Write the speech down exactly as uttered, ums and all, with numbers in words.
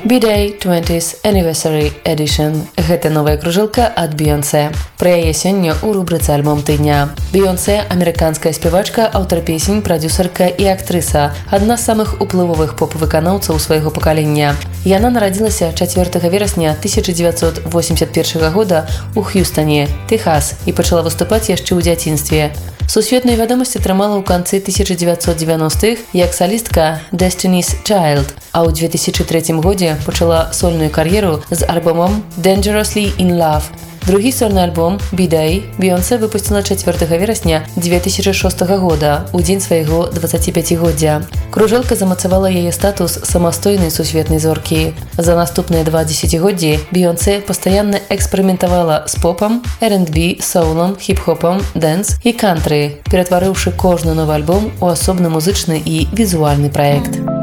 B-Day twentieth Anniversary Edition. Гэта новая кружэлка ад Бейонсе. Пра яе сёння ў рубрыцы «Альбом тыдня». Бейонсе – амерыканская спявачка, аўтар песень, прадзюсарка і актрыса. Адна з самых уплывовых поп-выканаўцаў свайго пакалення. Яна нарадзілася чацвёртага верасня тысяча дзевяцьсот восемьдесят першага года ў Х'юстане, Тэхас, і пачала выступаць яшчэ ў дзяцінстве. Сусветную вядомасць атрымала ў канцы тысяча дзевяцьсот дзевяностых як салістка Destiny's Child, а ў две тысячы трэцім годзе пачала сольную кар'еру з альбомам Dangerously in Love. Другі сольны альбом B-Day Бейонсе выпусціла чацвёртага верасня две тысячы шостага года, у дзень свайго дваццаціпяцігоддзя. Кружэлка замацавала яе статус самастойнай сусветнай зоркі. За наступныя два дзесяцігоддзі Бейонсе пастаянна эксперыментавала з попам, эр энд би, соулом, хіп-хопам, дэнс і кантры, ператварыўшы кожны новы альбом у асобны музычны і візуальны праект.